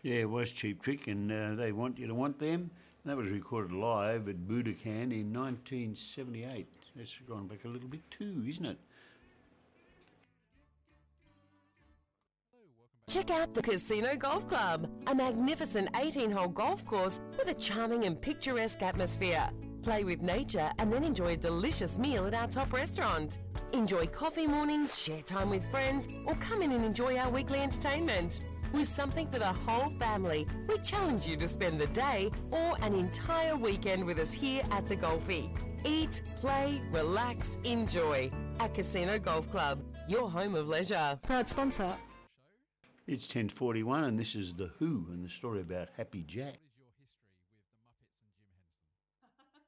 Yeah, it was Cheap Trick, and They Want You to Want Them. That was recorded live at Budokan in 1978. That's gone back a little bit too, isn't it? Check out the Casino Golf Club, a magnificent 18-hole golf course with a charming and picturesque atmosphere. Play with nature and then enjoy a delicious meal at our top restaurant. Enjoy coffee mornings, share time with friends, or come in and enjoy our weekly entertainment. With something for the whole family, we challenge you to spend the day or an entire weekend with us here at the Golfie. Eat, play, relax, enjoy. At Casino Golf Club, your home of leisure. Proud sponsor. It's 10:41, and this is The Who and the story about Happy Jack.